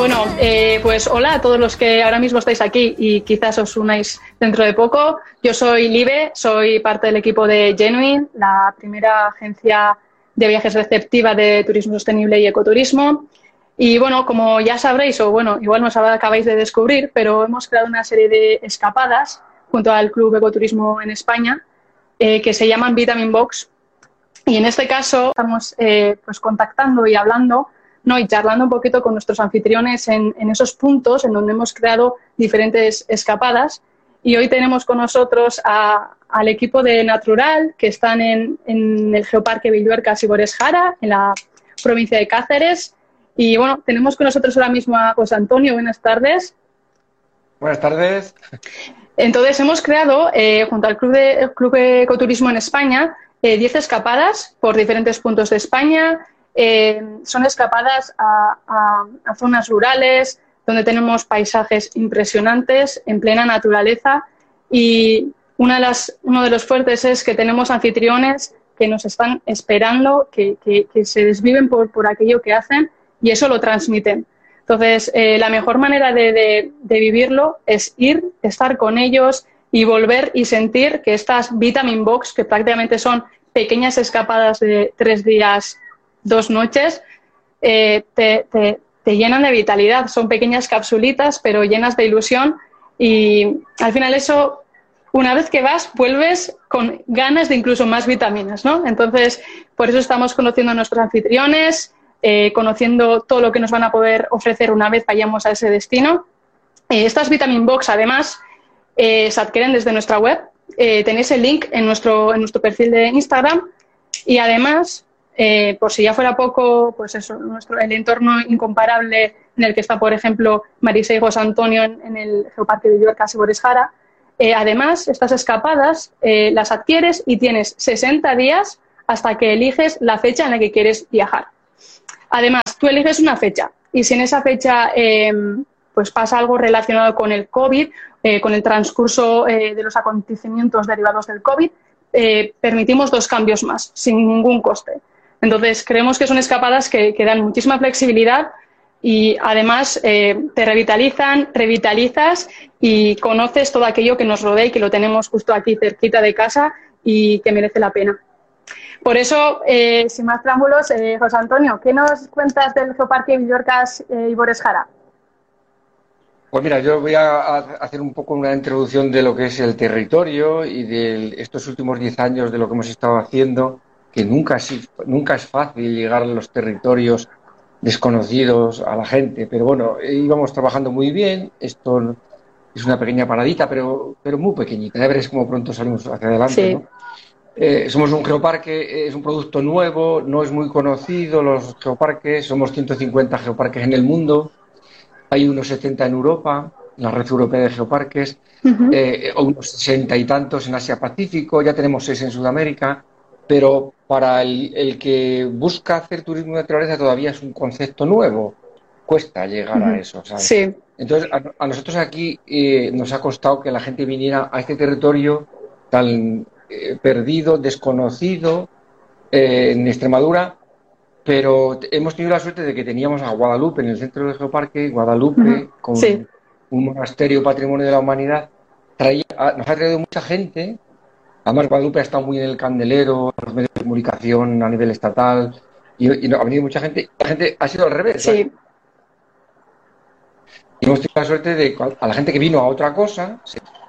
Bueno, pues hola a todos los que ahora mismo estáis aquí y quizás os unáis dentro de poco. Yo soy Libe, soy parte del equipo de Genuine, la primera agencia de viajes receptiva de turismo sostenible y ecoturismo. Y bueno, como ya sabréis, o bueno, igual nos acabáis de descubrir, pero hemos creado una serie de escapadas junto al Club Ecoturismo en España que se llaman Vitamin Box. Y en este caso estamos pues contactando y hablando, ¿no? Y charlando un poquito con nuestros anfitriones en esos puntos en donde hemos creado diferentes escapadas. Y hoy tenemos con nosotros al equipo de Natural, que están en el Geoparque Villuercas y Bores Jara, en la provincia de Cáceres. Y bueno, tenemos con nosotros ahora mismo a José Antonio. Buenas tardes. Buenas tardes. Entonces hemos creado, junto al Club Ecoturismo en España, 10 escapadas por diferentes puntos de España. Son escapadas a zonas rurales donde tenemos paisajes impresionantes en plena naturaleza, y uno de los fuertes es que tenemos anfitriones que nos están esperando, que se desviven por aquello que hacen y eso lo transmiten. Entonces, la mejor manera de vivirlo es ir, estar con ellos y volver y sentir que estas Vitamin Box, que prácticamente son pequeñas escapadas de 3 días, 2 noches, te llenan de vitalidad. Son pequeñas capsulitas, pero llenas de ilusión, y al final eso, una vez que vas, vuelves con ganas de incluso más vitaminas, ¿no? Entonces, por eso estamos conociendo a nuestros anfitriones, conociendo todo lo que nos van a poder ofrecer una vez vayamos a ese destino. Estas Vitamin Box, además, se adquieren desde nuestra web. Tenéis el link en nuestro perfil de Instagram, y además, por si ya fuera poco, pues eso, el entorno incomparable en el que está, por ejemplo, Marisa y José Antonio en el Geoparque de Villuercas y Bores Jara. Además, estas escapadas las adquieres y tienes 60 días hasta que eliges la fecha en la que quieres viajar. Además, tú eliges una fecha, y si en esa fecha pues pasa algo relacionado con el COVID, con el transcurso de los acontecimientos derivados del COVID, permitimos 2 cambios más, sin ningún coste. Entonces, creemos que son escapadas que dan muchísima flexibilidad, y además te revitalizas y conoces todo aquello que nos rodea y que lo tenemos justo aquí cerquita de casa y que merece la pena. Por eso, sin más preámbulos, José Antonio, ¿qué nos cuentas del Geoparque Villuercas y Bores Jara? Pues mira, yo voy a hacer un poco una introducción de lo que es el territorio y de estos últimos 10 años de lo que hemos estado haciendo, que nunca es fácil llegar a los territorios desconocidos a la gente, pero bueno, íbamos trabajando muy bien. Esto es una pequeña paradita, pero muy pequeñita. Ya veréis cómo pronto salimos hacia adelante, sí. ¿No? Somos un geoparque, es un producto nuevo, no es muy conocido los geoparques, somos 150 geoparques en el mundo, hay unos 70 en Europa, la red europea de geoparques, unos 60 y tantos en Asia-Pacífico, ya tenemos 6 en Sudamérica, pero para el que busca hacer turismo de naturaleza todavía es un concepto nuevo, cuesta llegar a eso, ¿sabes? Sí. Entonces, a nosotros aquí nos ha costado que la gente viniera a este territorio tan perdido, desconocido, en Extremadura, pero hemos tenido la suerte de que teníamos a Guadalupe en el centro del geoparque, Guadalupe, con un monasterio patrimonio de la humanidad, nos ha traído mucha gente. Además, Guadalupe ha estado muy en el candelero, en los medios de comunicación a nivel estatal, y ha venido mucha gente. La gente ha sido al revés, ¿vale? Sí. Y hemos tenido la suerte de a la gente que vino a otra cosa,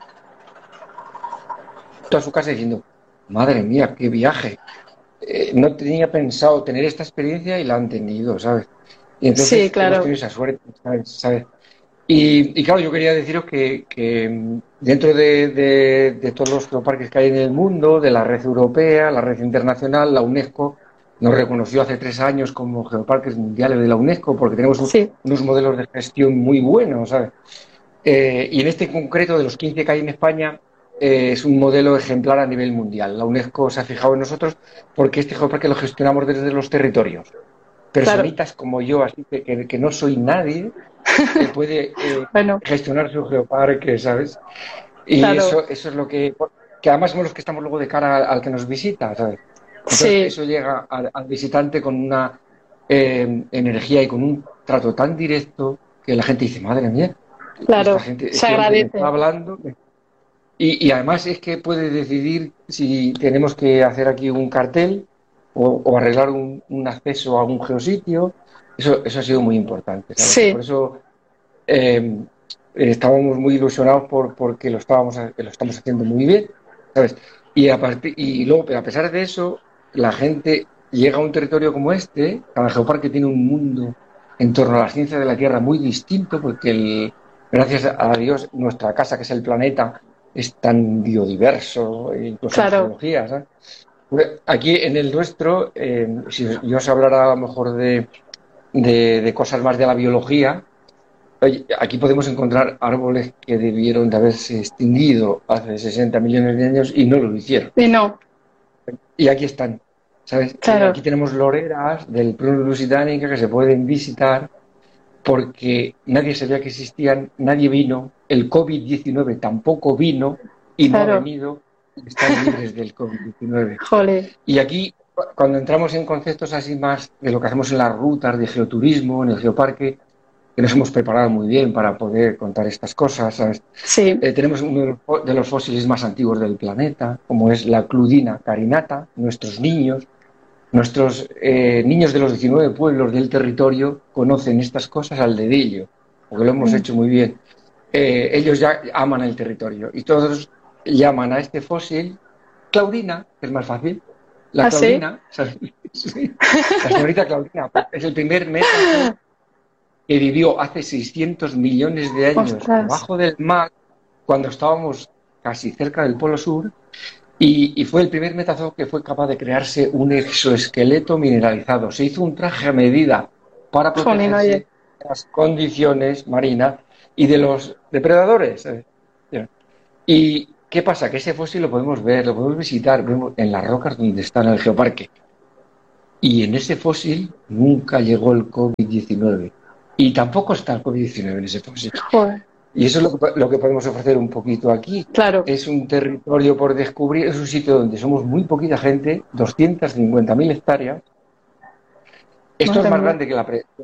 a su casa diciendo, madre mía, qué viaje. No tenía pensado tener esta experiencia y la han tenido, ¿sabes? Y entonces sí, claro. Hemos tenido esa suerte, ¿sabes? Y claro, yo quería deciros que dentro de todos los geoparques que hay en el mundo, de la red europea, la red internacional, la UNESCO nos reconoció hace 3 años como geoparques mundiales de la UNESCO porque tenemos unos modelos de gestión muy buenos, ¿sabes? Y en este concreto, de los 15 que hay en España, es un modelo ejemplar a nivel mundial. La UNESCO se ha fijado en nosotros porque este geoparque lo gestionamos desde los territorios. Personitas como yo, así que no soy nadie, que puede gestionar su geoparque, ¿sabes? Y eso es lo que además somos los que estamos luego de cara al que nos visita, ¿sabes? Entonces eso llega al visitante con una energía y con un trato tan directo que la gente dice, madre mía, Claro, esta gente, se este hombre me agradece. está hablando. Y además es que puede decidir si tenemos que hacer aquí un cartel o arreglar un acceso a un geositio. Eso ha sido muy importante, ¿sabes? Y por Sí, eso eh, estábamos muy ilusionados porque lo estamos haciendo muy bien, ¿sabes? Y luego, pero a pesar de eso, la gente llega a un territorio como este. Cada geoparque tiene un mundo en torno a la ciencia de la Tierra muy distinto, porque gracias a Dios, nuestra casa, que es el planeta, es tan biodiverso, incluso en claro. geología, ¿sabes? Aquí en el nuestro, si yo os hablara a lo mejor de cosas más de la biología, oye, aquí podemos encontrar árboles que debieron de haberse extinguido hace 60 millones de años y no lo hicieron. Y no, Y aquí están, ¿sabes? claro. Aquí tenemos loreras del Prunus lusitanica que se pueden visitar porque nadie sabía que existían, nadie vino, el COVID-19 tampoco vino y no ha Claro, venido, están libres del COVID-19. jole, Y aquí, cuando entramos en conceptos así más de lo que hacemos en las rutas de geoturismo, en el geoparque, que nos hemos preparado muy bien para poder contar estas cosas, ¿sabes? sí, Tenemos uno de los fósiles más antiguos del planeta, como es la Cludina carinata. Nuestros niños de los 19 pueblos del territorio conocen estas cosas al dedillo, porque lo hemos hecho muy bien. Ellos ya aman el territorio y todos llaman a este fósil Claudina, que es más fácil. La así, Claudina, ¿sabes? Sí, la señorita Claudina, es el primer métazo que vivió hace 600 millones de años ostras, debajo del mar, cuando estábamos casi cerca del Polo Sur, y fue el primer metazo que fue capaz de crearse un exoesqueleto mineralizado. Se hizo un traje a medida para jolín, protegerse oye, de las condiciones marinas y de los depredadores. ¿Y qué pasa? Que ese fósil lo podemos ver, lo podemos visitar, vemos en las rocas donde está en el geoparque. Y en ese fósil nunca llegó el COVID-19. Y tampoco está el COVID-19 en ese fósil. joder, Y eso es lo que podemos ofrecer un poquito aquí. claro, Es un territorio por descubrir, es un sitio donde somos muy poquita gente, 250.000 hectáreas. Esto es madre más mía. grande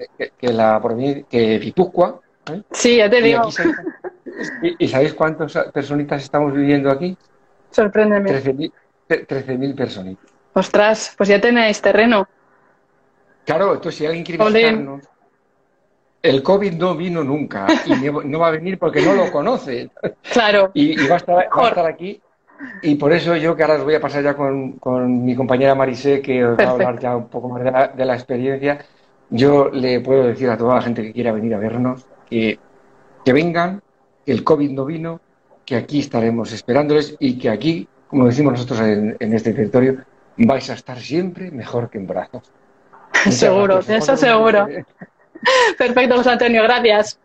que Guipúzcoa, ¿eh? Sí, ya te Y digo, aquí ¿y sabéis cuántas personitas estamos viviendo aquí? sorpréndeme. 13.000 personitas. Ostras, pues ya tenéis terreno, Claro, entonces si alguien quiere jolín, visitarnos, el COVID no vino nunca y no va a venir porque no lo conoce. claro, Y va a mejor, estar aquí. Y por eso yo, que ahora os voy a pasar ya con mi compañera Marisé, que os va a hablar perfecto. ya un poco más de la experiencia, yo le puedo decir a toda la gente que quiera venir a vernos que vengan, que el COVID no vino, que aquí estaremos esperándoles y que aquí, como decimos nosotros en este territorio, vais a estar siempre mejor que en brazos. Muchas Seguro, gracias. de eso seguro. Perfecto, José Antonio, gracias.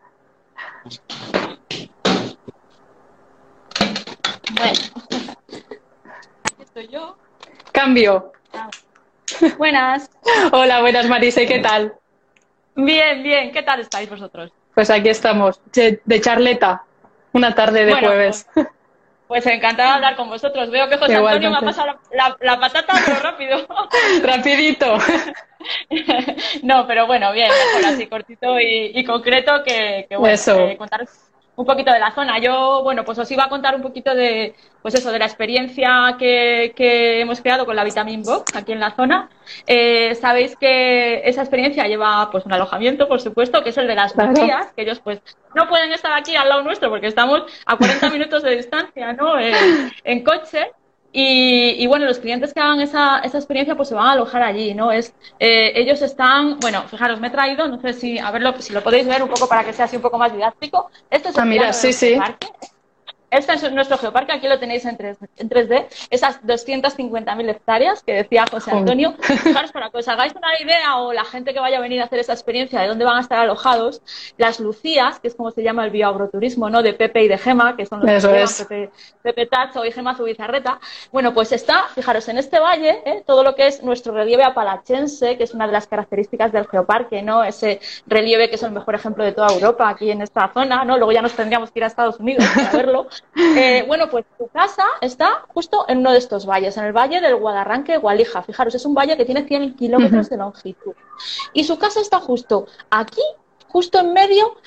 Bueno, aquí estoy yo. Cambio. Ah, buenas. Hola, buenas, Marise, ¿qué tal? Bien, bien. ¿Qué tal estáis vosotros? Pues aquí estamos, de charleta, una tarde de Bueno, jueves. pues encantada de hablar con vosotros. Veo que José Antonio me ha Igualmente. pasado la patata, pero rápido. Rapidito. No, pero bueno, bien, mejor así cortito y concreto que bueno, Eso. contaros un poquito de la zona. Yo, bueno, pues os iba a contar un poquito de, pues eso, de la experiencia que hemos creado con la Vitamin Box aquí en la zona. Sabéis que esa experiencia lleva pues un alojamiento, por supuesto, que es el de las Claro. Lucías, que ellos pues no pueden estar aquí al lado nuestro porque estamos a 40 minutos de distancia, ¿no? En coche. Y bueno, los clientes que hagan esa experiencia pues se van a alojar allí, ¿no? Ellos están, bueno, fijaros, me he traído, no sé si, a verlo, si lo podéis ver un poco para que sea así un poco más didáctico. Esto es el Mira, plano de sí, nuestro sí. parque. Este es nuestro geoparque, aquí lo tenéis en 3D, esas 250.000 hectáreas que decía José Antonio. Fijaros, para que os hagáis una idea, o la gente que vaya a venir a hacer esa experiencia de dónde van a estar alojados, las Lucías, que es como se llama el bioagroturismo, ¿no? De Pepe y de Gema, que son los Eso que llevan es. Pepe Tacho y Gema Zubizarreta. Bueno, pues está, fijaros, en este valle, todo lo que es nuestro relieve apalachense, que es una de las características del geoparque, ¿no? Ese relieve que es el mejor ejemplo de toda Europa, aquí en esta zona, ¿no? Luego ya nos tendríamos que ir a Estados Unidos para verlo. Bueno, pues tu casa está justo en uno de estos valles, en el valle del Guadarranque-Gualija. Fijaros, es un valle que tiene 100 kilómetros de longitud. Y su casa está justo aquí, justo en medio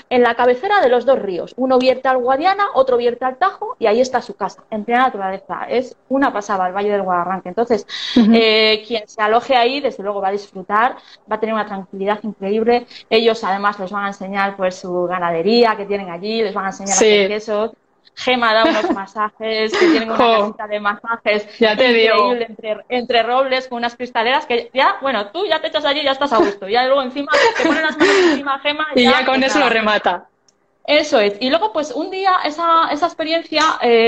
en la cabecera de los dos ríos. Uno vierte al Guadiana, otro vierte al Tajo, y ahí está su casa, en plena naturaleza. Es una pasada el Valle del Guadarranque. Entonces, quien se aloje ahí, desde luego va a disfrutar, va a tener una tranquilidad increíble. Ellos además les van a enseñar pues su ganadería que tienen allí, les van a enseñar a hacer quesos. Gema da unos masajes, que tienen una casita de masajes ya te increíble entre robles con unas cristaleras que ya, bueno, tú ya te echas allí y ya estás a gusto. Ya luego encima te ponen las manos encima, Gema. Y ya con eso lo remata. Eso es. Y luego, pues, un día esa experiencia,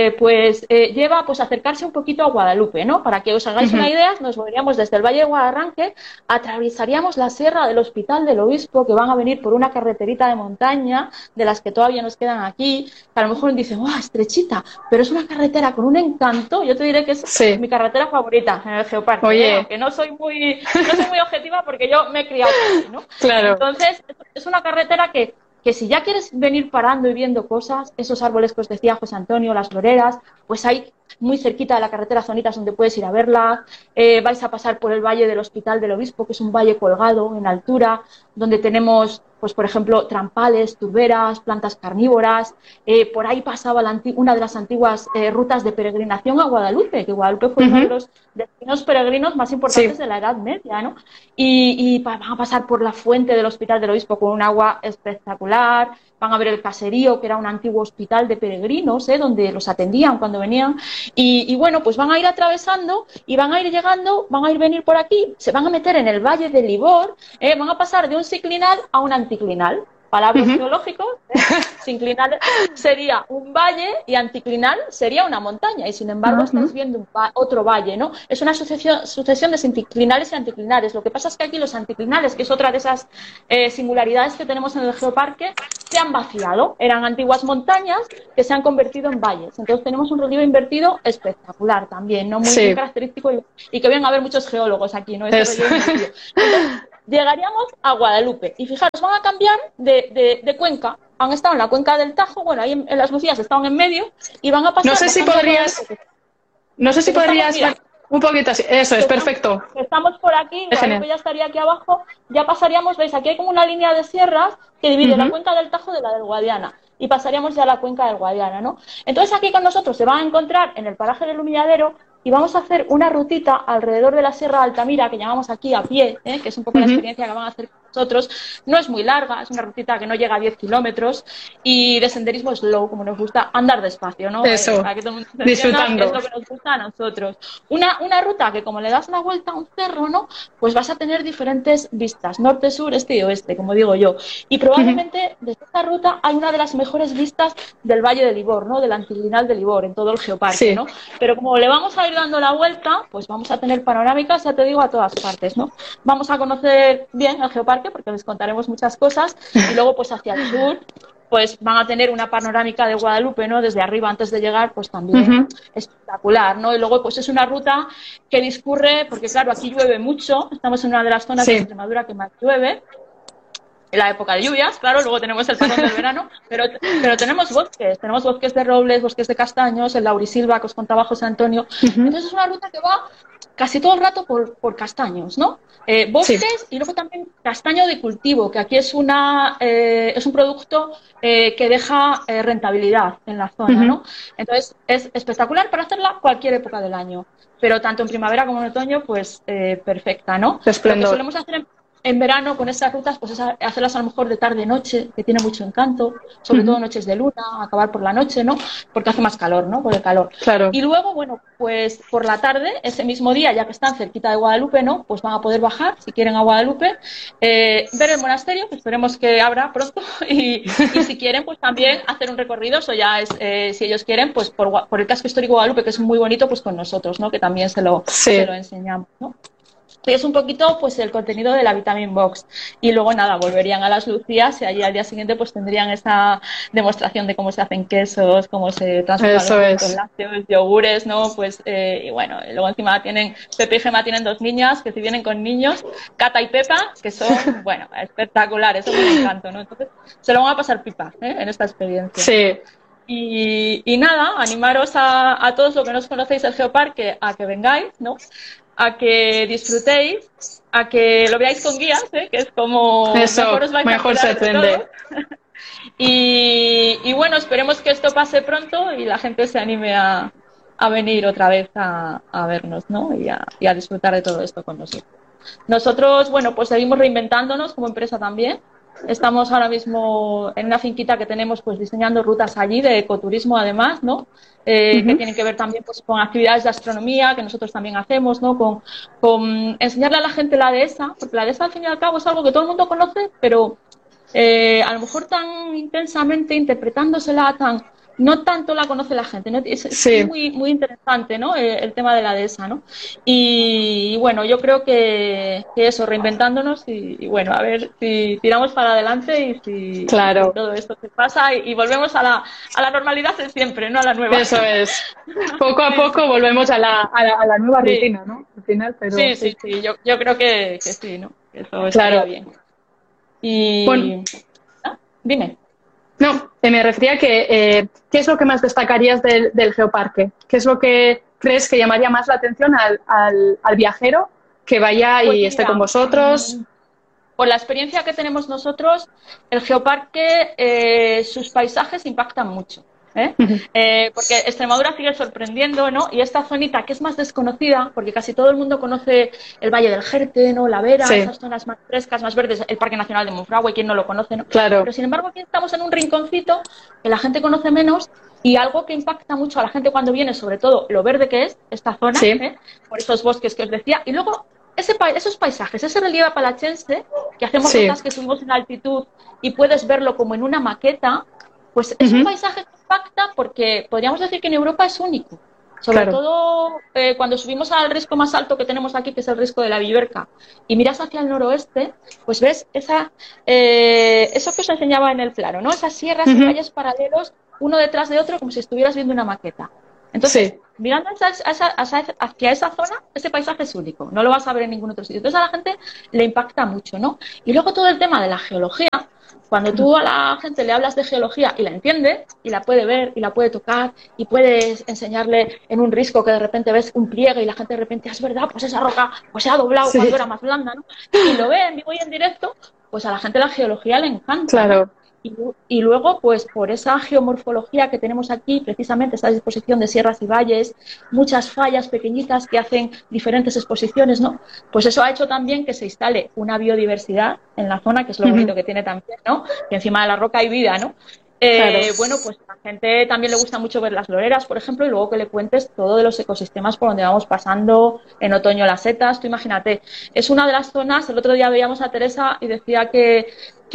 lleva, pues, a acercarse un poquito a Guadalupe, ¿no? Para que os hagáis una idea, nos moveríamos desde el Valle de Guadarranque, atravesaríamos la sierra del Hospital del Obispo, que van a venir por una carreterita de montaña, de las que todavía nos quedan aquí, que a lo mejor dicen, ¡guau, estrechita! Pero es una carretera con un encanto. Yo te diré que es mi carretera favorita en el Geoparque. Oye. Que no soy muy objetiva porque yo me he criado así, ¿no? Claro. Entonces, es una carretera que si ya quieres venir parando y viendo cosas, esos árboles que os decía José Antonio, las floreras, pues hay muy cerquita de la carretera zonitas donde puedes ir a verlas. Vais a pasar por el Valle del Hospital del Obispo, que es un valle colgado en altura, donde tenemos, pues por ejemplo, trampales, turberas, plantas carnívoras. Por ahí pasaba una de las antiguas rutas de peregrinación a Guadalupe, que Guadalupe fue uno de los destinos peregrinos más importantes de la Edad Media, ¿no? Y van a pasar por la fuente del Hospital del Obispo con un agua espectacular. Van a ver el caserío, que era un antiguo hospital de peregrinos, donde los atendían cuando venían. Y bueno, pues van a ir atravesando y van a ir llegando, van a venir por aquí, se van a meter en el Valle de Libor, van a pasar de un sinclinal a un anticlinal. Palabras geológicos, sinclinal sería un valle y anticlinal sería una montaña, y sin embargo estáis viendo otro valle, ¿no? Es una sucesión de sinclinales y anticlinales. Lo que pasa es que aquí los anticlinales, que es otra de esas singularidades que tenemos en el Geoparque, se han vaciado. Eran antiguas montañas que se han convertido en valles. Entonces tenemos un relieve invertido espectacular también, ¿no? Muy característico y que vienen a ver muchos geólogos aquí, ¿no? Ese relieve invertido. Entonces, llegaríamos a Guadalupe y fijaros, van a cambiar de cuenca. Han estado en la cuenca del Tajo, bueno, ahí en las Lucías estaban en medio y van a pasar... No sé si podrías un poquito así. Eso es, perfecto. Estamos por aquí, Guadalupe ya estaría aquí abajo, ya pasaríamos, veis, aquí hay como una línea de sierras que divide la cuenca del Tajo de la del Guadiana. Y pasaríamos ya a la cuenca del Guadiana, ¿no? Entonces aquí con nosotros se van a encontrar en el paraje del Humilladero y vamos a hacer una rutita alrededor de la Sierra de Altamira, que llamamos aquí a pie, que es un poco la experiencia que van a hacer con nosotros. No es muy larga, es una rutita que no llega a 10 kilómetros y de senderismo slow, como nos gusta andar despacio, ¿no? Eso, para que todo el mundo disfrutando. Es lo que nos gusta a nosotros. Una ruta que como le das la vuelta a un cerro, ¿no? Pues vas a tener diferentes vistas, norte, sur, este y oeste, como digo yo. Y probablemente desde esta ruta hay una de las mejores vistas del Valle de Libor, ¿no? Del anticlinal de Libor, en todo el Geoparque, ¿no? Pero como le vamos a ir dando la vuelta, pues vamos a tener panorámicas, ya te digo, a todas partes, ¿no? Vamos a conocer bien el Geoparque porque les contaremos muchas cosas y luego pues hacia el sur pues van a tener una panorámica de Guadalupe, ¿no? Desde arriba antes de llegar, pues también espectacular, ¿no? Y luego pues es una ruta que discurre, porque claro, aquí llueve mucho, estamos en una de las zonas de Extremadura que más llueve, en la época de lluvias, claro, luego tenemos el parón del verano, pero tenemos bosques de robles, bosques de castaños, el laurisilva que os contaba José Antonio. Entonces es una ruta que va casi todo el rato por castaños, ¿no? Bosques y luego también castaño de cultivo, que aquí es un producto que deja rentabilidad en la zona, ¿no? Entonces es espectacular para hacerla cualquier época del año, pero tanto en primavera como en otoño, pues perfecta, ¿no? Lo que solemos hacer en verano con estas rutas, pues es hacerlas a lo mejor de tarde-noche, que tiene mucho encanto, sobre todo noches de luna, acabar por la noche, ¿no? Porque hace más calor, ¿no? Por el calor. Claro. Y luego, bueno, pues por la tarde, ese mismo día, ya que están cerquita de Guadalupe, ¿no? Pues van a poder bajar, si quieren, a Guadalupe, ver el monasterio, que esperemos que abra pronto, y si quieren, pues también hacer un recorrido, eso ya es, si ellos quieren, pues por el casco histórico de Guadalupe, que es muy bonito, pues con nosotros, ¿no? Que también se lo enseñamos, ¿no? Y es un poquito pues el contenido de la Vitamin Box. Y luego nada, volverían a las Lucías y allí al día siguiente pues tendrían esa demostración de cómo se hacen quesos, cómo se transforman los productos lácteos, yogures, ¿no? Pues y bueno, luego encima Pepe y Gema tienen 2 niñas que si vienen con niños, Cata y Pepa, que son, bueno, espectaculares, son un encanto, ¿no? Entonces se lo van a pasar pipa, en esta experiencia. Sí. Y nada, animaros a todos los que no os conocéis el Geoparque a que vengáis, ¿no? A que disfrutéis, a que lo veáis con guías, que es como eso, mejor os vais mejor a se aprende. Y bueno, esperemos que esto pase pronto y la gente se anime a venir otra vez a vernos, ¿no? Y a disfrutar de todo esto con nosotros. Nosotros, bueno, pues seguimos reinventándonos como empresa también. Estamos ahora mismo en una finquita que tenemos, pues diseñando rutas allí de ecoturismo además, ¿no? Que tienen que ver también pues con actividades de astronomía que nosotros también hacemos, ¿no? Con enseñarle a la gente la dehesa, porque la dehesa al fin y al cabo es algo que todo el mundo conoce, pero a lo mejor tan intensamente interpretándosela, no tanto la conoce la gente, ¿no? Es muy, muy interesante, ¿no? El tema de la dehesa, ¿no? Y bueno, yo creo que eso, reinventándonos y bueno, a ver si tiramos para adelante y si todo esto se pasa y volvemos a la normalidad de siempre, no a la nueva. Eso es. Poco a poco volvemos a la nueva rutina, ¿no? Al final, pero sí. Yo creo que sí, ¿no? Eso estaría bien. Y bueno, dime. No, me refería a que ¿qué es lo que más destacarías del geoparque? ¿Qué es lo que crees que llamaría más la atención al viajero que vaya y esté con vosotros? Por la experiencia que tenemos nosotros, el geoparque, sus paisajes impactan mucho. Porque Extremadura sigue sorprendiendo, ¿no? Y esta zonita que es más desconocida, porque casi todo el mundo conoce el Valle del Jerte, ¿no? La Vera, esas zonas más frescas, más verdes, el Parque Nacional de Monfragüe, quien no lo conoce, ¿no? Claro. Pero sin embargo aquí estamos en un rinconcito que la gente conoce menos y algo que impacta mucho a la gente cuando viene, sobre todo lo verde que es esta zona, por esos bosques que os decía, y luego esos paisajes, ese relieve apalachense, que hacemos rutas que subimos en altitud y puedes verlo como en una maqueta, pues es un paisaje que impacta porque podríamos decir que en Europa es único. Sobre todo cuando subimos al risco más alto que tenemos aquí, que es el risco de la Viverca, y miras hacia el noroeste, pues ves eso que os enseñaba en el plano, ¿no? Esas sierras y valles paralelos, uno detrás de otro, como si estuvieras viendo una maqueta. Entonces, mirando hacia esa zona, ese paisaje es único, no lo vas a ver en ningún otro sitio. Entonces a la gente le impacta mucho, ¿no? Y luego todo el tema de la geología. Cuando tú a la gente le hablas de geología y la entiende, y la puede ver, y la puede tocar, y puedes enseñarle en un risco que de repente ves un pliegue y la gente de repente, es verdad, pues esa roca pues se ha doblado cuando era más blanda, ¿no? Y lo ve en vivo y en directo, pues a la gente la geología le encanta. Claro. ¿No? Y luego, pues por esa geomorfología que tenemos aquí, precisamente esta disposición de sierras y valles, muchas fallas pequeñitas que hacen diferentes exposiciones, ¿no? Pues eso ha hecho también que se instale una biodiversidad en la zona, que es lo bonito que tiene también, ¿no? Que encima de la roca hay vida, ¿no? Bueno, pues a la gente también le gusta mucho ver las loreras, por ejemplo, y luego que le cuentes todo de los ecosistemas por donde vamos pasando, en otoño las setas, tú imagínate, es una de las zonas, el otro día veíamos a Teresa y decía que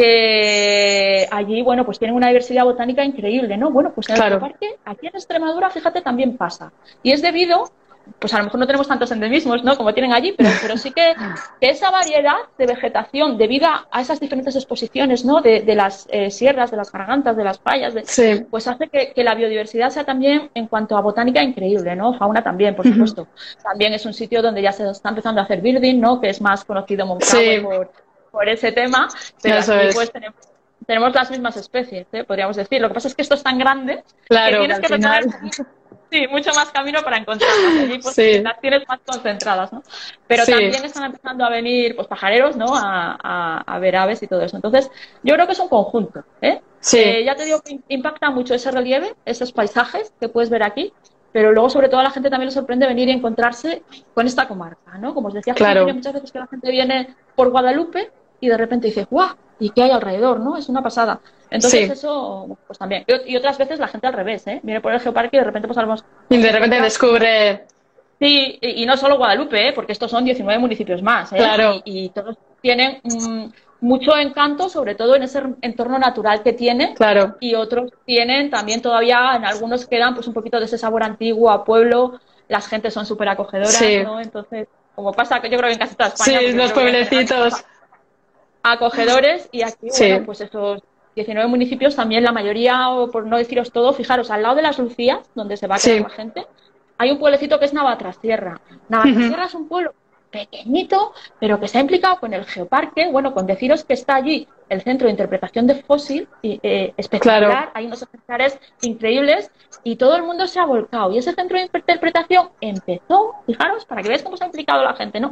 allí, bueno, pues tienen una diversidad botánica increíble, ¿no? Bueno, pues en el parque, aquí en Extremadura, fíjate, también pasa. Y es debido, pues a lo mejor no tenemos tantos endemismos, ¿no? Como tienen allí, pero sí que esa variedad de vegetación, debido a esas diferentes exposiciones, ¿no? De las sierras, de las gargantas, de las fallas, pues hace que la biodiversidad sea también, en cuanto a botánica, increíble, ¿no? Fauna también, por supuesto. También es un sitio donde ya se está empezando a hacer birding, ¿no? Que es más conocido Monfragüe por ese tema, pero aquí pues tenemos las mismas especies, podríamos decir. Lo que pasa es que esto es tan grande que tienes que recorrer mucho más camino para encontrarlas. Allí pues las tienes más concentradas, ¿no? Pero también están empezando a venir pues pajareros, ¿no? A ver aves y todo eso. Entonces, yo creo que es un conjunto, ya te digo que impacta mucho ese relieve, esos paisajes que puedes ver aquí, pero luego sobre todo a la gente también le sorprende venir y encontrarse con esta comarca, ¿no? Como os decía, muchas veces que la gente viene por Guadalupe y de repente dice, ¡guau! ¿Y qué hay alrededor? ¿No? Es una pasada. Entonces eso, pues también. Y otras veces la gente al revés, viene por el geoparque y de repente pues algo. Y de repente descubre. Sí, y no solo Guadalupe, porque estos son 19 municipios más, Claro. Y todos tienen mucho encanto, sobre todo en ese entorno natural que tiene. Claro. Y otros tienen también todavía, en algunos quedan pues un poquito de ese sabor antiguo a pueblo. Las gentes son súper acogedoras, ¿no? Entonces, como pasa que yo creo que en casi toda España. Sí, los pueblecitos. Acogedores, y aquí, bueno, pues esos 19 municipios también, la mayoría, o por no deciros todo, fijaros, al lado de las Lucías, donde se va a quedar la gente, hay un pueblecito que es Navatrasierra. Navatrasierra es un pueblo pequeñito, pero que se ha implicado con el geoparque. Bueno, con deciros que está allí el Centro de Interpretación de Fósil, espectacular, hay unos ejemplares increíbles, y todo el mundo se ha volcado. Y ese Centro de Interpretación empezó, fijaros, para que veáis cómo se ha implicado la gente, ¿no?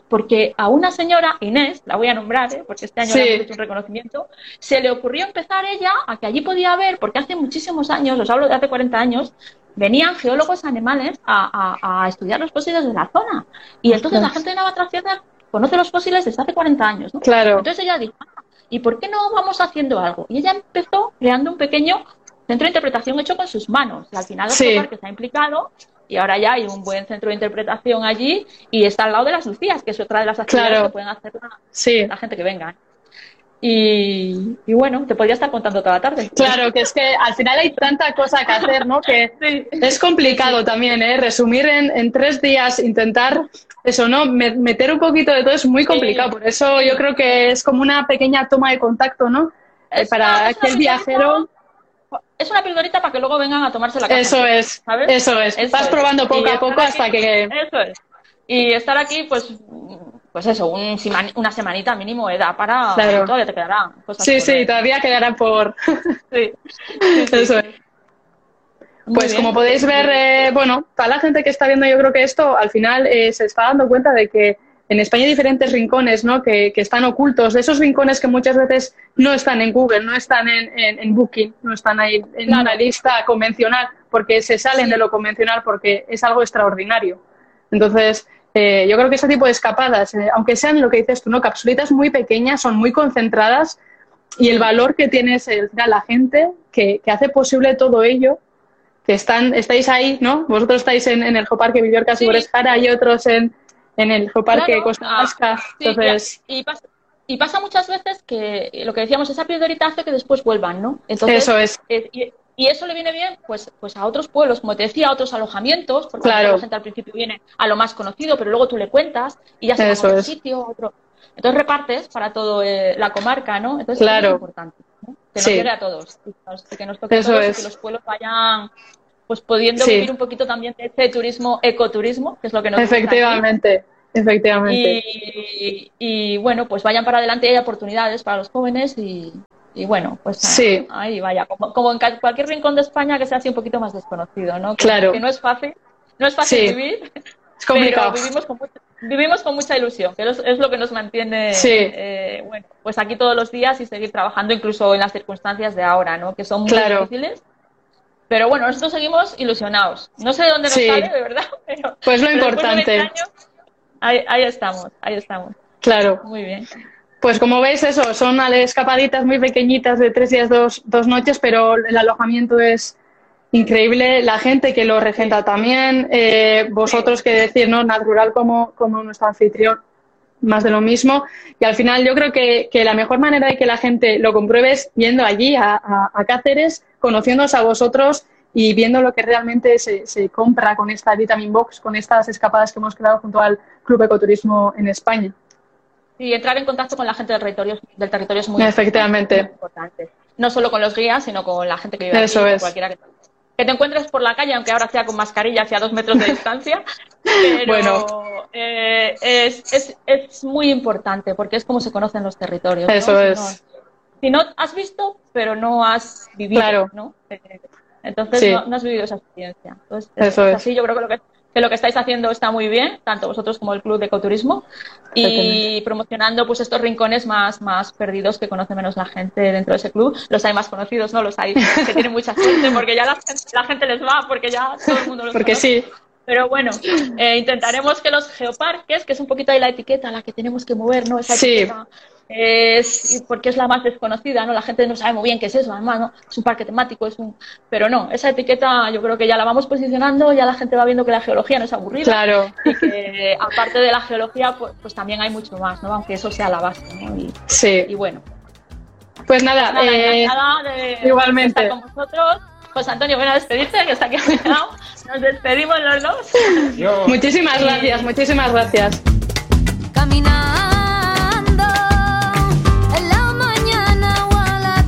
porque a una señora, Inés, la voy a nombrar, porque este año le hemos hecho un reconocimiento, se le ocurrió empezar ella a que allí podía haber, porque hace muchísimos años, os hablo de hace 40 años, venían geólogos animales a estudiar los fósiles de la zona. Y entonces la gente de Navatrafierna conoce los fósiles desde hace 40 años, ¿no? Claro. Entonces ella dijo, ¿y por qué no vamos haciendo algo? Y ella empezó creando un pequeño centro de interpretación hecho con sus manos. Y al final el Geoparque está implicado y ahora ya hay un buen centro de interpretación allí y está al lado de las Lucías, que es otra de las actividades que pueden hacer la gente que venga. Y bueno, te podría estar contando toda la tarde. Claro, que es que al final hay tanta cosa que hacer, ¿no? Que es complicado también, resumir en 3 días, intentar eso, ¿no? Meter un poquito de todo es muy complicado. Por eso yo creo que es como una pequeña toma de contacto, ¿no? Para que el viajero... Es una pildorita para que luego vengan a tomarse la casa. Eso es, ¿sabes? Eso es. Vas probando poco a poco hasta que... Eso es. Y estar aquí, pues eso, una semanita mínimo da para... Claro. Todavía te quedarán cosas. Sí, todavía quedarán por... Sí. Eso es. Pues como podéis ver, para la gente que está viendo, yo creo que esto al final se está dando cuenta de que en España hay diferentes rincones, ¿no? que están ocultos, de esos rincones que muchas veces no están en Google, no están en Booking, no están ahí en una lista convencional, porque se salen de lo convencional, porque es algo extraordinario. Entonces, yo creo que ese tipo de escapadas, aunque sean lo que dices tú, ¿no? Capsulitas muy pequeñas, son muy concentradas, y el valor que tiene es la gente que hace posible todo ello, que estáis ahí, ¿no? Vosotros estáis en el Geoparque Villuerca Sibores Jara y otros en el Geoparque Costa Vasca. Entonces... Y pasa muchas veces que lo que decíamos, esa pildorita hace que después vuelvan, ¿no? Entonces, eso es. Y eso le viene bien pues a otros pueblos, como te decía, a otros alojamientos, porque la gente al principio viene a lo más conocido, pero luego tú le cuentas y ya se va a otro sitio, a otro. Entonces repartes para toda la comarca, ¿no? Entonces es importante, ¿no? Que nos llegue a todos, que nos toque a todos y que los pueblos vayan pues pudiendo vivir un poquito también de ese turismo, ecoturismo, que es lo que nos Efectivamente. Y bueno, pues vayan para adelante y hay oportunidades para los jóvenes y bueno, pues ahí vaya, como en cualquier rincón de España que sea así un poquito más desconocido, ¿no? Que no es fácil vivir, es complicado. Pero vivimos con mucha ilusión, que es lo que nos mantiene, bueno, pues aquí todos los días y seguir trabajando incluso en las circunstancias de ahora, ¿no? Que son muy difíciles. Pero bueno, nosotros seguimos ilusionados. No sé de dónde nos sale, de verdad, pero... Pues lo importante. Años, ahí estamos. Claro. Muy bien. Pues como veis, eso, son escapaditas muy pequeñitas de 3 días, 2 noches, pero el alojamiento es increíble, la gente que lo regenta también, vosotros que decir, ¿no? Natural como nuestro anfitrión, más de lo mismo. Y al final yo creo que la mejor manera de que la gente lo compruebe es yendo allí a Cáceres, conociéndoos a vosotros y viendo lo que realmente se compra con esta Vitamin Box, con estas escapadas que hemos creado junto al Club Ecoturismo en España. Y entrar en contacto con la gente del territorio es muy importante. No solo con los guías, sino con la gente que vive aquí, cualquiera que te encuentres por la calle, aunque ahora sea con mascarilla hacia 2 metros de distancia. Pero es muy importante, porque es como se conocen los territorios. Eso es. Si no has visto, pero no has vivido, ¿no? Entonces no has vivido esa experiencia. Entonces, es así, yo creo que lo que estáis haciendo está muy bien, tanto vosotros como el Club de Ecoturismo, y promocionando pues estos rincones más perdidos que conoce menos la gente dentro de ese club. Los hay más conocidos, ¿no? Los hay que tienen mucha suerte porque ya la gente les va, porque ya todo el mundo los porque conoce. Sí. Pero bueno, intentaremos que los geoparques, que es un poquito ahí la etiqueta a la que tenemos que mover, ¿no? Esa etiqueta porque es la más desconocida, ¿no? La gente no sabe muy bien qué es eso, además, ¿no? Es un parque temático, pero no, esa etiqueta yo creo que ya la vamos posicionando, ya la gente va viendo que la geología no es aburrida. Claro. Y que aparte de la geología, pues también hay mucho más, ¿no? Aunque eso sea la base, ¿no? Y bueno. Pues nada, encantada de igualmente estar con vosotros. José Antonio, ven a despedirte, que está aquí a mi lado. Nos despedimos los dos. Muchísimas gracias. Caminando en la mañana o a la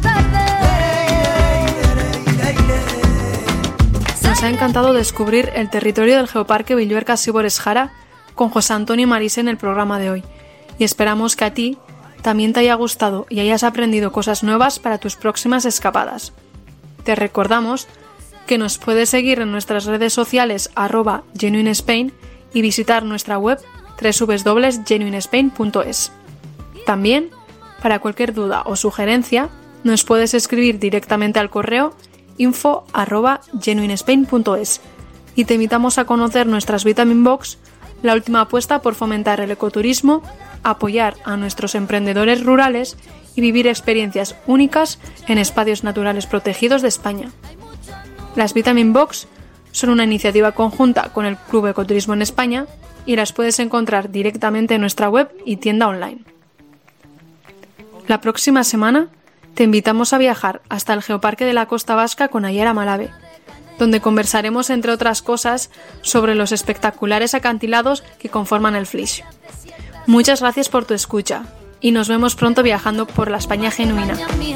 tarde. Nos ha encantado descubrir el territorio del Geoparque Villuerca Sibores Jara con José Antonio y Marisa en el programa de hoy. Y esperamos que a ti también te haya gustado y hayas aprendido cosas nuevas para tus próximas escapadas. Te recordamos que nos puedes seguir en nuestras redes sociales @GenuineSpain y visitar nuestra web www.genuinespain.es. También, para cualquier duda o sugerencia, nos puedes escribir directamente al correo info@genuinespain.es y te invitamos a conocer nuestras Vitamin Box, la última apuesta por fomentar el ecoturismo, apoyar a nuestros emprendedores rurales y vivir experiencias únicas en espacios naturales protegidos de España. Las Vitamin Box son una iniciativa conjunta con el Club Ecoturismo en España y las puedes encontrar directamente en nuestra web y tienda online. La próxima semana te invitamos a viajar hasta el Geoparque de la Costa Vasca con Ayara Malave, donde conversaremos, entre otras cosas, sobre los espectaculares acantilados que conforman el Flix. Muchas gracias por tu escucha y nos vemos pronto viajando por la España genuina.